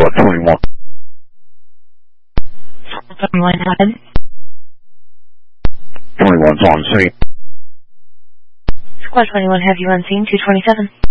Squad 21. 21 ahead. 21's on scene. Squad 21, have you on scene 227?